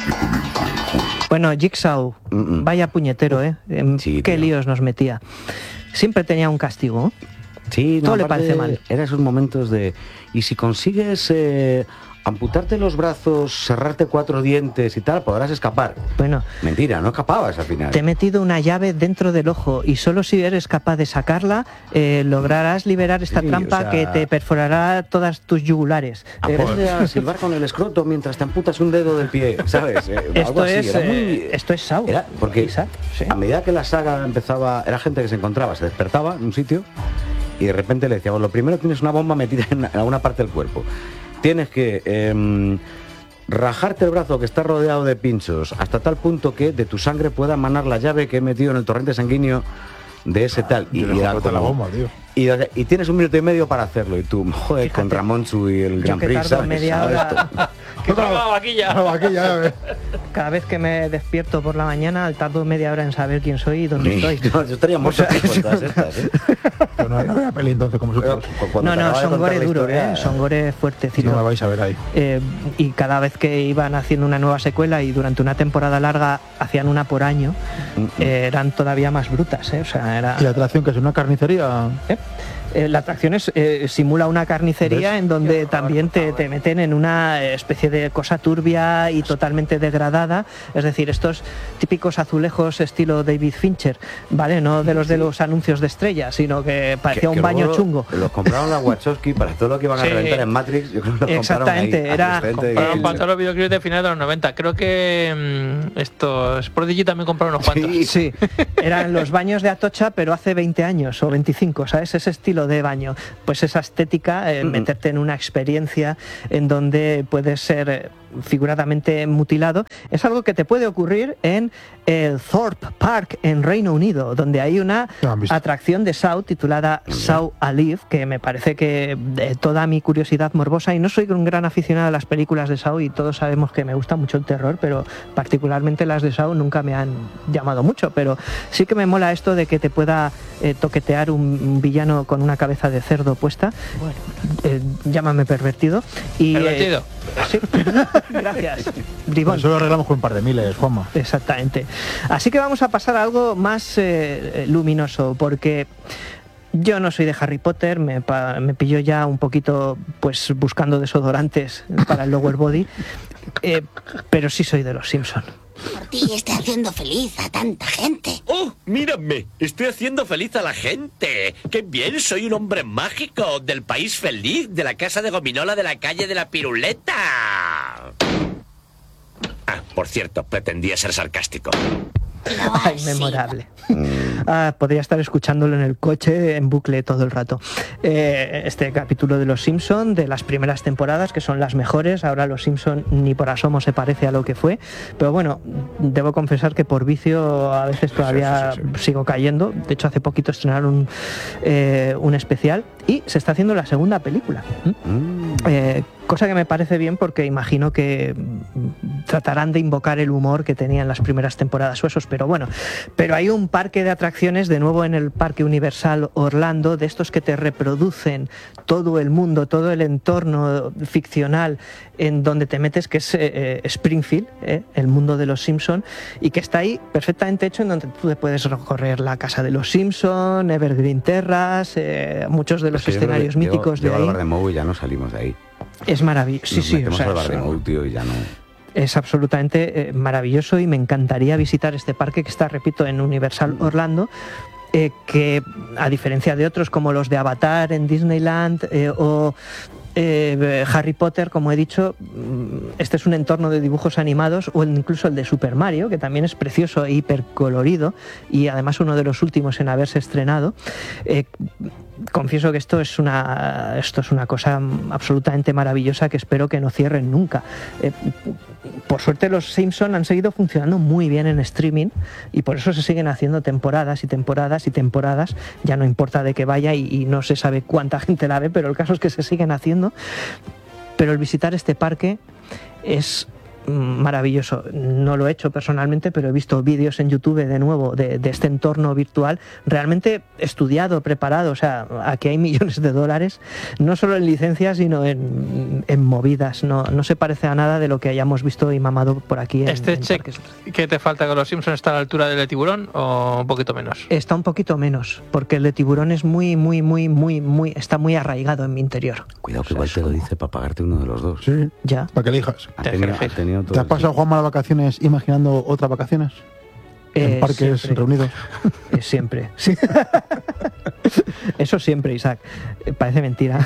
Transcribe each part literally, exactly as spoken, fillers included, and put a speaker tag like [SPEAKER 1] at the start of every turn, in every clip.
[SPEAKER 1] Bueno, Jigsaw, Mm-mm. vaya puñetero, ¿eh? Sí, qué tío. líos nos metía. Siempre tenía un castigo.
[SPEAKER 2] Sí,
[SPEAKER 1] todo
[SPEAKER 2] no,
[SPEAKER 1] le parece mal.
[SPEAKER 2] Eran esos momentos de... Y si consigues eh, amputarte los brazos, cerrarte cuatro dientes y tal, podrás escapar.
[SPEAKER 1] Bueno.
[SPEAKER 2] Mentira, no escapabas al final.
[SPEAKER 1] Te he metido una llave dentro del ojo y solo si eres capaz de sacarla, eh, lograrás liberar esta sí, trampa o sea... que te perforará todas tus yugulares.
[SPEAKER 2] Aprende a silbar con el escroto mientras te amputas un dedo del pie, ¿sabes? Eh,
[SPEAKER 1] esto,
[SPEAKER 2] algo así.
[SPEAKER 1] Es,
[SPEAKER 2] Era muy...
[SPEAKER 1] eh, esto es Saw.
[SPEAKER 2] Era porque
[SPEAKER 1] Isaac, sí.
[SPEAKER 2] a medida que la saga empezaba, era gente que se encontraba, se despertaba en un sitio y de repente le decíamos, lo primero tienes una bomba metida en alguna parte del cuerpo. Tienes que eh, rajarte el brazo que está rodeado de pinchos hasta tal punto que de tu sangre pueda emanar la llave que he metido en el torrente sanguíneo de ese ah, tal. Y, y,
[SPEAKER 3] da como, la bomba, tío.
[SPEAKER 2] Y, y tienes un minuto y medio para hacerlo. Y tú, joder, Fíjate, con Ramonchu y el Grand Prix, ¿sabes?
[SPEAKER 1] Media hora...
[SPEAKER 4] ¿Qué la vaquilla?
[SPEAKER 3] La vaquilla,
[SPEAKER 1] Cada vez que me despierto por la mañana, tardo media hora en saber quién soy y dónde estoy.
[SPEAKER 2] No, yo estaría muerto o sea, con todas estas, ¿eh?
[SPEAKER 3] Pero no, no voy a peli entonces como
[SPEAKER 1] Pero, No, no, son gore duro, ¿eh? Son gore fuertecito.
[SPEAKER 3] No me vais a ver ahí.
[SPEAKER 1] Eh, y cada vez que iban haciendo una nueva secuela y durante una temporada larga hacían una por año, mm-hmm. eh, eran todavía más brutas, ¿eh? O sea, era...
[SPEAKER 3] ¿Y la atracción que es una carnicería?
[SPEAKER 1] ¿Eh? Eh, la atracción es, eh, simula una carnicería ¿Ves? En donde también te, te meten en una especie de cosa turbia y totalmente degradada, es decir, estos típicos azulejos estilo David Fincher, ¿vale? No de los de los anuncios de estrellas, sino que parecía que, un que baño chungo.
[SPEAKER 2] Los compraron a Wachowski para todo lo que iban a sí. reventar en Matrix, yo creo que los
[SPEAKER 1] Exactamente,
[SPEAKER 2] compraron ahí,
[SPEAKER 1] era...
[SPEAKER 4] Compraron para todos los videoclips de finales de los noventa, creo que mmm, estos Prodigy también compraron unos cuantos.
[SPEAKER 1] Sí, sí, eran los baños de Atocha, pero hace veinte años o veinticinco, ¿sabes? Ese estilo de baño, pues esa estética, eh, mm-hmm. meterte en una experiencia en donde puedes ser eh, figuradamente mutilado, es algo que te puede ocurrir en el Thorpe Park en Reino Unido, donde hay una atracción de Saw titulada Saw Alive, que me parece que de toda mi curiosidad morbosa, y no soy un gran aficionado a las películas de Saw y todos sabemos que me gusta mucho el terror, pero particularmente las de Saw nunca me han llamado mucho, pero sí que me mola esto de que te pueda eh, toquetear un, un villano con una cabeza de cerdo puesta. Bueno, eh, llámame pervertido. Y,
[SPEAKER 4] ¿Pervertido?
[SPEAKER 1] Eh, sí. Gracias, Bribón.
[SPEAKER 3] Eso lo arreglamos con un par de miles, Juanma.
[SPEAKER 1] Exactamente. Así que vamos a pasar a algo más eh, luminoso, porque yo no soy de Harry Potter, me, pa, me pilló ya un poquito pues buscando desodorantes para el lower body, eh, pero sí soy de los Simpson.
[SPEAKER 5] Por ti está haciendo feliz a tanta gente.
[SPEAKER 6] ¡Oh, mírame! Estoy haciendo feliz a la gente. ¡Qué bien! Soy un hombre mágico del país feliz, de la casa de gominola de la calle de la Piruleta. Ah, por cierto, pretendía ser sarcástico.
[SPEAKER 1] Ay, memorable. Ah, podría estar escuchándolo en el coche en bucle todo el rato. Eh, este capítulo de Los Simpson, de las primeras temporadas, que son las mejores. Ahora Los Simpson ni por asomo se parece a lo que fue. Pero bueno, debo confesar que por vicio a veces todavía sí, sí, sí. sigo cayendo. De hecho, hace poquito estrenaron un, eh, un especial y se está haciendo la segunda película. ¿Mm? Eh, cosa que me parece bien porque imagino que tratarán de invocar el humor que tenían las primeras temporadas o esos, pero bueno, pero hay un parque de atracciones de nuevo en el Parque Universal Orlando, de estos que te reproducen todo el mundo, todo el entorno ficcional en donde te metes, que es eh, Springfield, eh, el mundo de los Simpson, y que está ahí perfectamente hecho, en donde tú puedes recorrer la casa de los Simpson, Evergreen Terrace, eh, muchos de los es que escenarios
[SPEAKER 2] yo,
[SPEAKER 1] míticos
[SPEAKER 2] yo, yo
[SPEAKER 1] de ahí.
[SPEAKER 2] Al bar de Mou y ya no salimos de ahí.
[SPEAKER 1] Es maravilloso, sí,
[SPEAKER 2] Nos
[SPEAKER 1] sí.
[SPEAKER 2] metemos
[SPEAKER 1] O sea,
[SPEAKER 2] al bar de Mou, tío, y ya no...
[SPEAKER 1] Es absolutamente eh, maravilloso y me encantaría visitar este parque que está, repito, en Universal Orlando, eh, que a diferencia de otros como los de Avatar en Disneyland eh, o eh, Harry Potter, como he dicho, este es un entorno de dibujos animados, o incluso el de Super Mario, que también es precioso e hipercolorido y además uno de los últimos en haberse estrenado. Eh, confieso que esto es una esto es una cosa absolutamente maravillosa que espero que no cierren nunca. Eh, por suerte los Simpson han seguido funcionando muy bien en streaming y por eso se siguen haciendo temporadas y temporadas y temporadas, ya no importa de qué vaya y, y no se sabe cuánta gente la ve, pero el caso es que se siguen haciendo. Pero el visitar este parque es maravilloso. No lo he hecho personalmente, pero he visto vídeos en YouTube de nuevo de, de este entorno virtual realmente estudiado, preparado. O sea, aquí hay millones de dólares, no solo en licencias, sino en, en movidas. No, no se parece a nada de lo que hayamos visto y mamado por aquí. En,
[SPEAKER 4] ¿Este
[SPEAKER 1] en
[SPEAKER 4] check
[SPEAKER 1] parques.
[SPEAKER 4] que te falta con los Simpsons está a la altura del de Tiburón o un poquito menos?
[SPEAKER 1] Está un poquito menos, porque el de Tiburón es muy, muy, muy, muy, muy, está muy arraigado en mi interior.
[SPEAKER 2] Cuidado que
[SPEAKER 1] O sea,
[SPEAKER 2] igual
[SPEAKER 1] es
[SPEAKER 2] te lo
[SPEAKER 1] como-
[SPEAKER 2] dice para pagarte uno de los dos.
[SPEAKER 3] Sí,
[SPEAKER 1] Ya.
[SPEAKER 3] para que elijas.
[SPEAKER 2] Ha
[SPEAKER 4] Te
[SPEAKER 2] tenido,
[SPEAKER 4] refieres.
[SPEAKER 2] ha tenido todo
[SPEAKER 3] ¿Te has
[SPEAKER 2] el-
[SPEAKER 3] pasado, Juanma, las vacaciones imaginando otras vacaciones? En
[SPEAKER 1] Eh,
[SPEAKER 3] parques
[SPEAKER 1] siempre.
[SPEAKER 3] reunidos.
[SPEAKER 1] Eh, siempre. Sí. Eso siempre, Isaac. Eh, Parece mentira.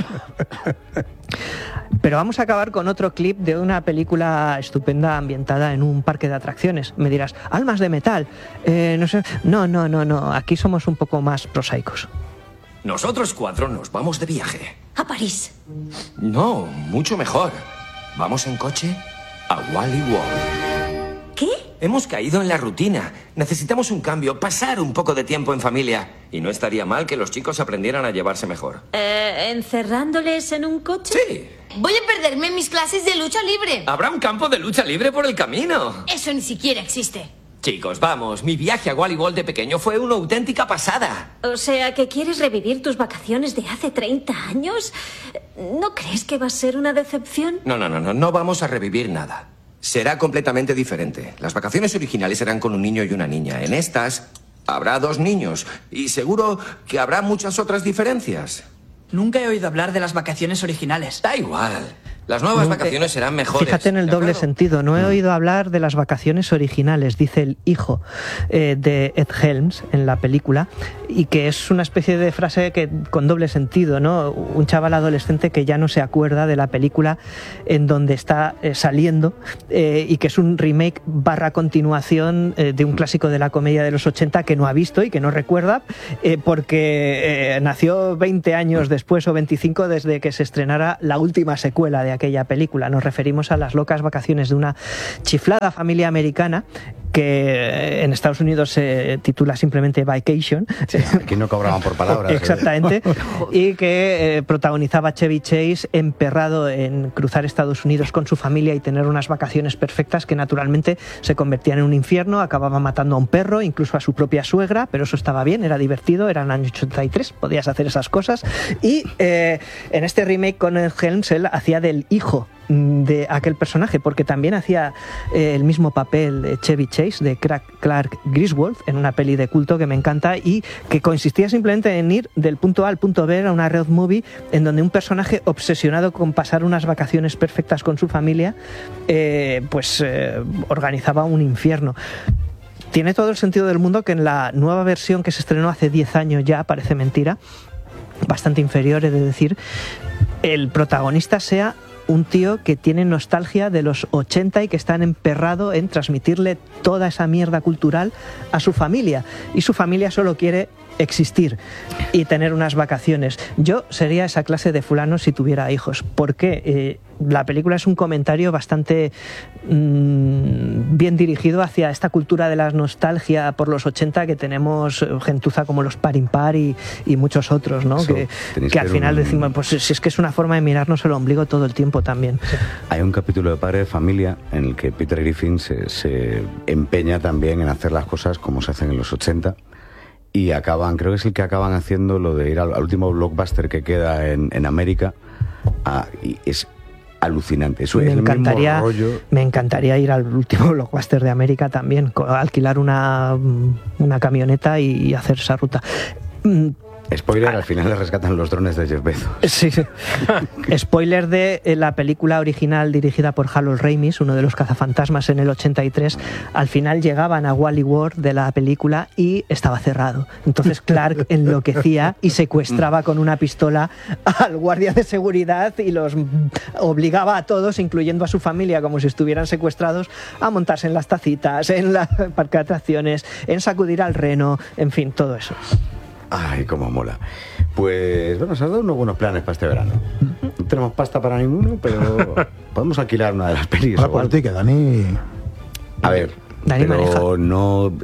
[SPEAKER 1] Pero vamos a acabar con otro clip de una película estupenda ambientada en un parque de atracciones. Me dirás, almas de metal. Eh, no sé. No, no, no, no. Aquí somos un poco más prosaicos.
[SPEAKER 7] Nosotros cuatro nos vamos de viaje.
[SPEAKER 5] A París.
[SPEAKER 7] No, mucho mejor. Vamos en coche a Wally World.
[SPEAKER 5] ¿Qué?
[SPEAKER 7] Hemos caído en la rutina. Necesitamos un cambio, pasar un poco de tiempo en familia. Y no estaría mal que los chicos aprendieran a llevarse mejor.
[SPEAKER 8] Eh, ¿Encerrándoles en un coche?
[SPEAKER 7] Sí.
[SPEAKER 9] Voy a perderme mis clases de lucha libre.
[SPEAKER 7] Habrá un campo de lucha libre por el camino.
[SPEAKER 9] Eso ni siquiera existe.
[SPEAKER 7] Chicos, vamos. Mi viaje a Wally World de pequeño fue una auténtica pasada.
[SPEAKER 8] O sea, ¿que quieres revivir tus vacaciones de hace treinta años? ¿No crees que va a ser una decepción?
[SPEAKER 7] No, no, no, no. No vamos a revivir nada. Será completamente diferente. Las vacaciones originales eran con un niño y una niña. En estas habrá dos niños. Y seguro que habrá muchas otras diferencias.
[SPEAKER 10] Nunca he oído hablar de las vacaciones originales.
[SPEAKER 7] Da igual. Las nuevas
[SPEAKER 1] Nunca-
[SPEAKER 7] vacaciones serán mejores.
[SPEAKER 1] Fíjate en el
[SPEAKER 7] ¿de
[SPEAKER 1] doble
[SPEAKER 7] acuerdo?
[SPEAKER 1] sentido. No he oído hablar de las vacaciones originales, dice el hijo eh, de Ed Helms en la película, y que es una especie de frase que con doble sentido, ¿no? Un chaval adolescente que ya no se acuerda de la película en donde está eh, saliendo eh, y que es un remake barra continuación eh, de un clásico de la comedia de los ochenta que no ha visto y que no recuerda eh, porque eh, nació veinte años después o veinticinco desde que se estrenara la última secuela de aquella película. Nos referimos a las locas vacaciones de una chiflada familia americana que en Estados Unidos se titula simplemente Vacation.
[SPEAKER 2] Sí, aquí no cobraban por palabras.
[SPEAKER 1] Exactamente. Y que eh, protagonizaba Chevy Chase, emperrado en cruzar Estados Unidos con su familia y tener unas vacaciones perfectas que naturalmente se convertían en un infierno. Acababa matando a un perro, incluso a su propia suegra, pero eso estaba bien, era divertido, era en el año ochenta y tres, podías hacer esas cosas. Y eh, en este remake con el Helms, él hacía del hijo de aquel personaje, porque también hacía eh, el mismo papel de Chevy Chase, de Clark, Clark Griswold, en una peli de culto que me encanta y que consistía simplemente en ir del punto A al punto B a una road movie en donde un personaje obsesionado con pasar unas vacaciones perfectas con su familia eh, pues eh, organizaba un infierno. Tiene todo el sentido del mundo que en la nueva versión que se estrenó hace diez años ya, parece mentira, bastante inferior, he de decir, el protagonista sea un tío que tiene nostalgia de los ochenta y que está emperrado en transmitirle toda esa mierda cultural a su familia. Y su familia solo quiere existir y tener unas vacaciones. Yo sería esa clase de fulano si tuviera hijos, porque eh, la película es un comentario bastante mmm, bien dirigido hacia esta cultura de la nostalgia por los ochenta que tenemos gentuza como los Par Impar y, y muchos otros, ¿no?
[SPEAKER 2] Eso,
[SPEAKER 1] que
[SPEAKER 2] tenéis
[SPEAKER 1] que
[SPEAKER 2] que
[SPEAKER 1] al
[SPEAKER 2] ver
[SPEAKER 1] final
[SPEAKER 2] un-
[SPEAKER 1] decimos, pues si es que es una forma de mirarnos el ombligo todo el tiempo también.
[SPEAKER 2] Hay un capítulo de Padre de Familia en el que Peter Griffin se, se empeña también en hacer las cosas como se hacen en los ochenta y acaban, creo que es el que acaban haciendo lo de ir al, al último blockbuster que queda en, en América ah, y es alucinante. Eso
[SPEAKER 1] me
[SPEAKER 2] es el mismo
[SPEAKER 1] encantaría,
[SPEAKER 2] rollo.
[SPEAKER 1] me encantaría ir al último blockbuster de América también, co- alquilar una, una camioneta y, y hacer esa ruta. Mm,
[SPEAKER 2] Spoiler, al final le rescatan los drones de Jeff Bezos.
[SPEAKER 1] Sí, sí. Spoiler de eh, la película original dirigida por Harold Ramis, uno de los cazafantasmas en el ochenta y tres. Al final llegaban a Wally World de la película y estaba cerrado. Entonces Clark enloquecía y secuestraba con una pistola al guardia de seguridad y los obligaba a todos, incluyendo a su familia, como si estuvieran secuestrados, a montarse en las tacitas, en la parque de atracciones, en sacudir al reno, en fin, todo eso.
[SPEAKER 2] Ay, cómo mola. Pues bueno, se han dado unos buenos planes para este verano. No tenemos pasta para ninguno, pero podemos alquilar una de las pelis.
[SPEAKER 3] Ahora
[SPEAKER 2] o
[SPEAKER 3] por
[SPEAKER 2] algo.
[SPEAKER 3] ti, que Dani...
[SPEAKER 2] A ver,
[SPEAKER 1] Dani maneja.
[SPEAKER 2] pero no...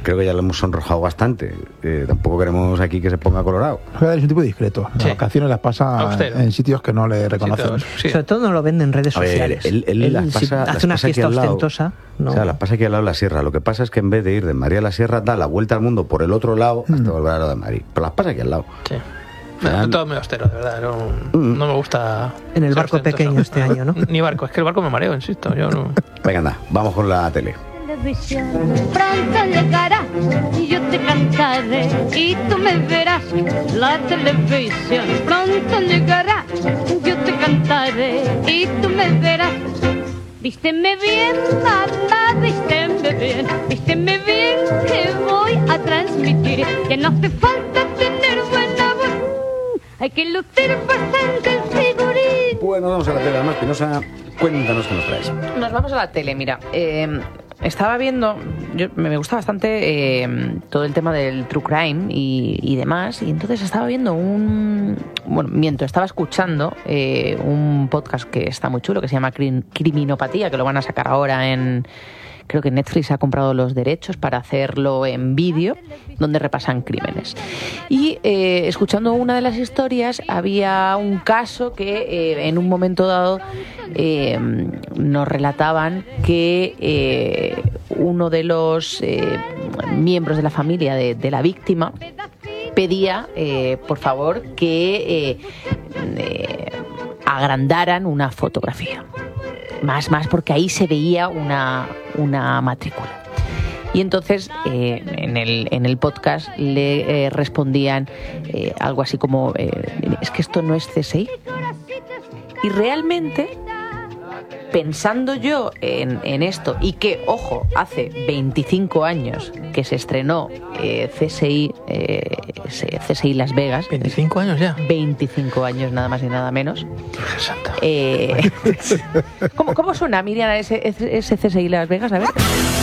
[SPEAKER 2] creo que ya lo hemos sonrojado bastante. Eh, tampoco queremos aquí que se ponga colorado.
[SPEAKER 3] Es un tipo discreto. Las
[SPEAKER 1] Sí.
[SPEAKER 3] vacaciones las pasa
[SPEAKER 1] Austero.
[SPEAKER 3] en sitios que no le reconocen.
[SPEAKER 1] Sobre todo no lo vende en redes
[SPEAKER 2] A ver,
[SPEAKER 1] sociales.
[SPEAKER 2] él, él las
[SPEAKER 1] si
[SPEAKER 2] pasa,
[SPEAKER 1] hace
[SPEAKER 2] las
[SPEAKER 1] una
[SPEAKER 2] pasa aquí
[SPEAKER 1] fiesta
[SPEAKER 2] al lado.
[SPEAKER 1] ostentosa. No.
[SPEAKER 2] O sea, las pasa aquí al lado de la sierra. Lo que pasa es que en vez de ir de Madrid a la sierra, da la vuelta al mundo por el otro lado hasta volver a lo de Madrid. Pero las pasa aquí al lado.
[SPEAKER 4] Sí. No, todo muy austero, de verdad. No, no me gusta.
[SPEAKER 1] En el
[SPEAKER 4] ser
[SPEAKER 1] barco
[SPEAKER 4] ostentoso.
[SPEAKER 1] pequeño este año, ¿no?
[SPEAKER 4] Ni barco, es que el barco me mareo, insisto. Yo no.
[SPEAKER 2] Venga, anda, vamos con la tele.
[SPEAKER 11] Televisión, pronto llegará y yo te cantaré y tú me verás. La televisión pronto llegará, yo te cantaré y tú me verás. Vísteme bien, mamá, vísteme bien, vísteme bien que voy a transmitir que no hace falta tener buena voz, hay que lucir bastante el figurín.
[SPEAKER 2] Bueno, vamos a la tele. Además, Pinoza, cuéntanos qué nos traes.
[SPEAKER 12] Nos vamos a la tele, mira. Eh, estaba viendo, yo, me gusta bastante eh, todo el tema del true crime y, y demás, y entonces estaba viendo un... Bueno, mientras estaba escuchando eh, un podcast que está muy chulo, que se llama Crim- Criminopatía, que lo van a sacar ahora en... Creo que Netflix ha comprado los derechos para hacerlo en vídeo, donde repasan crímenes. Y eh, escuchando una de las historias, había un caso que eh, en un momento dado eh, nos relataban que eh, uno de los eh, miembros de la familia de, de la víctima pedía, eh, por favor, que eh, eh, agrandaran una fotografía. Más, más porque ahí se veía una, una matrícula. Y entonces eh, en, el, en el podcast le eh, respondían eh, algo así como, eh, es que esto no es C S I. Y realmente, pensando yo en, en esto, y que, ojo, hace veinticinco años que se estrenó eh, C S I, eh, C S I Las Vegas.
[SPEAKER 4] ¿veinticinco años ya?
[SPEAKER 12] veinticinco años, nada más y nada menos. Eh, ¿cómo, ¿Cómo suena, Miriam, ese, ese C S I Las Vegas? A ver.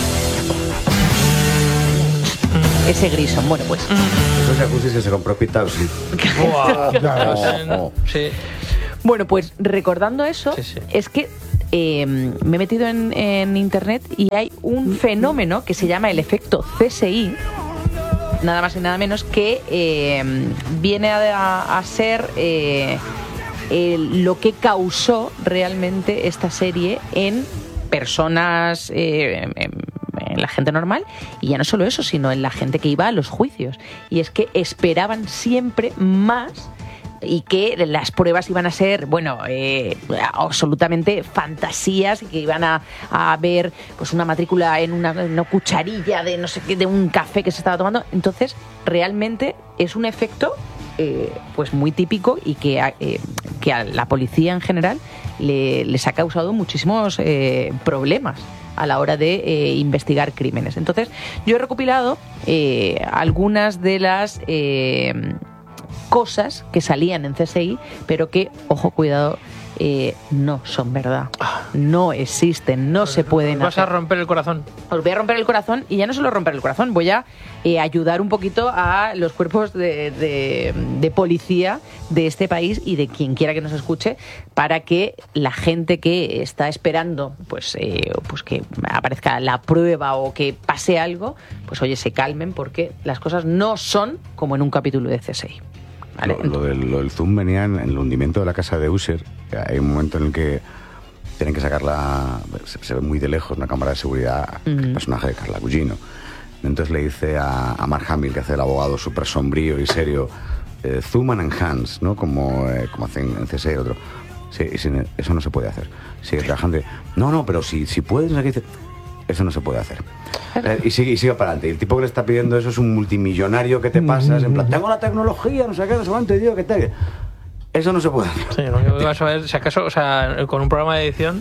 [SPEAKER 12] Ese Grison, bueno, pues.
[SPEAKER 2] Esos jacuzzis que se compró Pete Townshend.
[SPEAKER 4] Wow. Sí.
[SPEAKER 12] Bueno, pues recordando eso, sí, sí. es que eh, me he metido en, en internet y hay un fenómeno que se llama el efecto C S I, nada más y nada menos, que eh, viene a, a ser eh, el, lo que causó realmente esta serie en personas, eh, en, en la gente normal, y ya no solo eso, sino en la gente que iba a los juicios. Y es que esperaban siempre más y que las pruebas iban a ser, bueno, eh, absolutamente fantasías, y que iban a, a ver pues una matrícula en una, en una cucharilla de no sé qué, de un café que se estaba tomando. Entonces, realmente es un efecto eh, pues muy típico y que, eh, que a la policía en general le, les ha causado muchísimos eh, problemas a la hora de eh, investigar crímenes. Entonces, yo he recopilado eh, algunas de las eh, cosas que salían en C S I, pero que, ojo, cuidado, eh, no son verdad. No existen, no se pueden
[SPEAKER 4] Vas
[SPEAKER 12] hacer.
[SPEAKER 4] a romper el corazón.
[SPEAKER 12] Os voy a romper el corazón, y ya no solo romper el corazón, voy a eh, ayudar un poquito a los cuerpos de, de, de policía de este país y de quien quiera que nos escuche, para que la gente que está esperando pues, eh, pues que aparezca la prueba o que pase algo, pues oye, se calmen, porque las cosas no son como en un capítulo de C S I. ¿Vale?
[SPEAKER 2] Lo, lo, del, lo del Zoom venía en, en el hundimiento de la casa de Usher. Hay un momento en el que tienen que sacarla, se, se ve muy de lejos, una cámara de seguridad, mm. el personaje de Carla Gugino. Entonces le dice a, a Mark Hamill, que hace el abogado súper sombrío y serio, eh, Zoom and enhance, ¿no? Como, eh, como hacen en C S I otro. Sí, eso no se puede hacer. Sigue trabajando. No, no, pero si, si puedes, aquí dice, eso no se puede hacer. Eh, y, sigue, y sigue para adelante. Y el tipo que le está pidiendo eso es un multimillonario que te pasas, en plan, tengo la tecnología, no sé qué, no sé cuánto, y digo, ¿qué tal? Eso no se puede hacer.
[SPEAKER 4] Sí, lo que vas a ver, si acaso, o sea, con un programa de edición,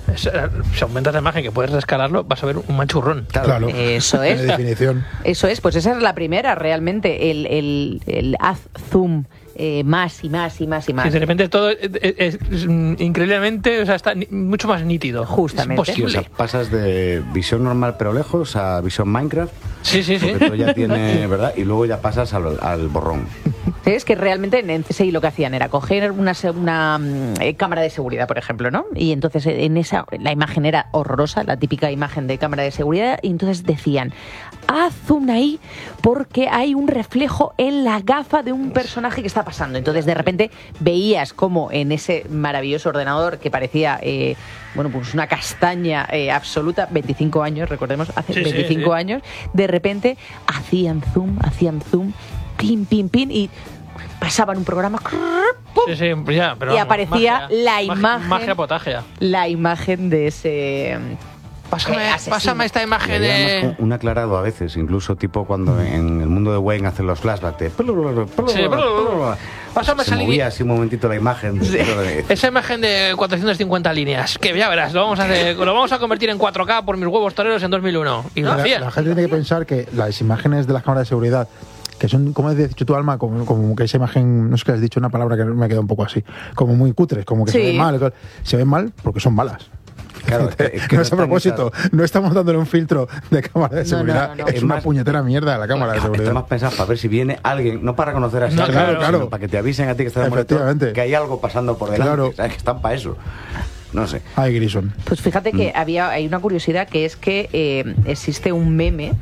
[SPEAKER 4] si aumentas la imagen, que puedes rescalarlo, vas a ver un manchurrón.
[SPEAKER 3] Claro.
[SPEAKER 12] Eso es.
[SPEAKER 3] De definición.
[SPEAKER 12] Eso es, pues esa es la primera, realmente, el, el, el haz zoom. Eh, más y más y más y más.
[SPEAKER 4] Sí, de repente todo es, es, es increíblemente, o sea, está ni, mucho más nítido.
[SPEAKER 12] Justamente.
[SPEAKER 2] Es posible. O sea, pasas de visión normal pero lejos a visión Minecraft.
[SPEAKER 4] Sí, sí, sí.
[SPEAKER 2] Todo ya tiene, ¿verdad? Y luego ya pasas al, al borrón.
[SPEAKER 12] Sí, es que realmente en C S I lo que hacían era coger una, una eh, cámara de seguridad, por ejemplo, ¿no? Y entonces en esa la imagen era horrorosa, la típica imagen de cámara de seguridad, y entonces decían, haz zoom ahí porque hay un reflejo en la gafa de un personaje que está pasando. Entonces de repente veías como en ese maravilloso ordenador que parecía eh, bueno, pues una castaña eh, absoluta, veinticinco años, recordemos, hace
[SPEAKER 4] Sí, sí,
[SPEAKER 12] veinticinco
[SPEAKER 4] sí.
[SPEAKER 12] años, de repente hacían zoom, hacían zoom, pin, pin, pin, y pasaban un programa, ¡pum!
[SPEAKER 4] Sí, sí, ya, pero
[SPEAKER 12] y
[SPEAKER 4] vamos,
[SPEAKER 12] aparecía
[SPEAKER 4] magia,
[SPEAKER 12] la
[SPEAKER 4] magia-
[SPEAKER 12] imagen,
[SPEAKER 4] Magia potagia.
[SPEAKER 12] la imagen de ese...
[SPEAKER 4] Pásame,
[SPEAKER 12] eh, asesino.
[SPEAKER 4] pásame esta
[SPEAKER 2] Y
[SPEAKER 4] imagen
[SPEAKER 2] había
[SPEAKER 4] de...
[SPEAKER 2] además un aclarado a veces, incluso tipo cuando en el mundo de Wayne hacen los flashbacks de...
[SPEAKER 4] Sí, pásame
[SPEAKER 2] se
[SPEAKER 4] esa
[SPEAKER 2] movía
[SPEAKER 4] línea.
[SPEAKER 2] así un momentito la imagen.
[SPEAKER 4] Sí.
[SPEAKER 2] de-
[SPEAKER 4] Esa imagen de cuatrocientas cincuenta líneas, que ya verás, lo vamos a hacer, lo vamos a convertir en cuatro K por mis huevos toreros en dos mil uno. Y lo
[SPEAKER 3] la,
[SPEAKER 4] hacía.
[SPEAKER 3] la gente tiene que pensar que las imágenes de las cámaras de seguridad, que son, como has dicho tú, Alma, como, como que esa imagen, no sé qué has dicho, una palabra que me ha quedado un poco así, como muy cutres, como que
[SPEAKER 12] Sí.
[SPEAKER 3] se ven mal. y tal. Se ven mal porque son malas.
[SPEAKER 2] Claro, es que- es que
[SPEAKER 3] no
[SPEAKER 2] no
[SPEAKER 3] es a
[SPEAKER 2] están
[SPEAKER 3] propósito, no estamos dándole un filtro de cámara de
[SPEAKER 12] No,
[SPEAKER 3] seguridad.
[SPEAKER 12] no, no, no.
[SPEAKER 3] Es
[SPEAKER 2] Es
[SPEAKER 3] una
[SPEAKER 2] más-
[SPEAKER 3] puñetera mierda la cámara de
[SPEAKER 2] Está
[SPEAKER 3] seguridad.
[SPEAKER 2] más pensado para ver si viene alguien, no para reconocer a ese
[SPEAKER 4] No,
[SPEAKER 2] alguien,
[SPEAKER 4] claro,
[SPEAKER 2] sino
[SPEAKER 3] claro.
[SPEAKER 2] para que te avisen a ti que estás en el monitor
[SPEAKER 3] Efectivamente.
[SPEAKER 2] que hay algo pasando por delante.
[SPEAKER 3] Claro.
[SPEAKER 2] ¿Sabes? Que están para eso. No sé.
[SPEAKER 3] Ay, Grison.
[SPEAKER 12] Pues fíjate que
[SPEAKER 2] Mm.
[SPEAKER 12] había hay una curiosidad que es que eh, existe un meme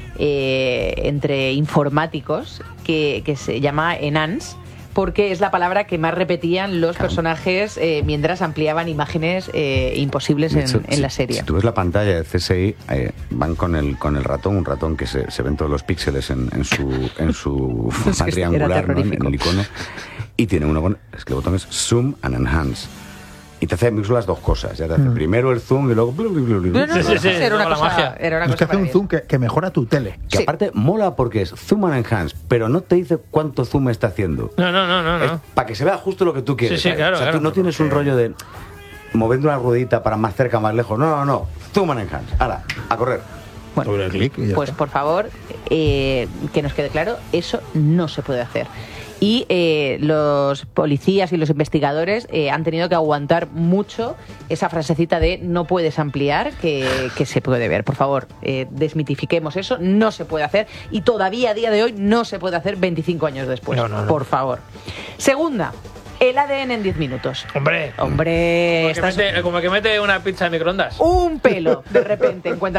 [SPEAKER 12] eh, entre informáticos que, que se llama Enhance, porque es la palabra que más repetían los personajes eh, mientras ampliaban imágenes eh, imposibles
[SPEAKER 2] De
[SPEAKER 12] en,
[SPEAKER 2] hecho,
[SPEAKER 12] en
[SPEAKER 2] si,
[SPEAKER 12] la serie.
[SPEAKER 2] Si tú ves la pantalla de C S I, eh, van con el con el ratón, un ratón que se, se ven todos los píxeles en, en su en su
[SPEAKER 12] Es que
[SPEAKER 2] forma
[SPEAKER 12] era
[SPEAKER 2] triangular, ¿no? en,
[SPEAKER 12] terrorífico.
[SPEAKER 2] en el icono. Y tiene uno con, es que el botón es Zoom and Enhance. Y te hace incluso las dos cosas. Ya te hace
[SPEAKER 3] Mm.
[SPEAKER 2] primero el zoom y luego... blu, blu, blu, blu.
[SPEAKER 12] No, no,
[SPEAKER 4] Sí,
[SPEAKER 12] no,
[SPEAKER 4] sí, sí,
[SPEAKER 12] era una
[SPEAKER 4] luego la
[SPEAKER 12] cosa,
[SPEAKER 4] magia.
[SPEAKER 12] era una
[SPEAKER 3] Es que
[SPEAKER 12] cosa
[SPEAKER 3] hace un
[SPEAKER 12] maravillosa.
[SPEAKER 3] zoom que, que mejora tu tele.
[SPEAKER 2] Que
[SPEAKER 12] Sí.
[SPEAKER 2] aparte mola porque es Zoom and Enhance, pero no te dice cuánto zoom está haciendo.
[SPEAKER 4] No, no, no, no.
[SPEAKER 2] Es
[SPEAKER 4] no.
[SPEAKER 2] para que se vea justo lo que tú quieres.
[SPEAKER 4] Sí, sí,
[SPEAKER 2] ¿sabes?
[SPEAKER 4] claro,
[SPEAKER 2] O sea,
[SPEAKER 4] claro.
[SPEAKER 2] tú no tienes un rollo de moviendo una ruedita para más cerca, más lejos. No, no, no. Zoom and Enhance. Hala, a correr.
[SPEAKER 12] Bueno,
[SPEAKER 3] Doble clic y ya
[SPEAKER 12] pues
[SPEAKER 3] está.
[SPEAKER 12] por favor, eh, que nos quede claro, eso no se puede hacer. Y eh, los policías y los investigadores eh, han tenido que aguantar mucho esa frasecita de no puedes ampliar, que, que se puede ver. Por favor, eh, desmitifiquemos eso, no se puede hacer. Y todavía a día de hoy no se puede hacer veinticinco años después.
[SPEAKER 4] No, no, no.
[SPEAKER 12] Por favor. Segunda, el A D N en diez minutos.
[SPEAKER 4] Hombre,
[SPEAKER 12] Hombre,
[SPEAKER 4] como que,
[SPEAKER 12] estás
[SPEAKER 4] mete, como que mete una pizza en microondas.
[SPEAKER 12] un pelo de repente encuentra